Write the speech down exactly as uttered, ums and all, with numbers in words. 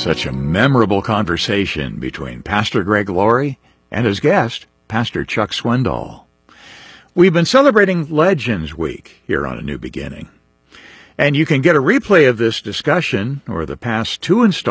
Such a memorable conversation between Pastor Greg Laurie and his guest, Pastor Chuck Swindoll. We've been celebrating Legends Week here on A New Beginning. And you can get a replay of this discussion or the past two installments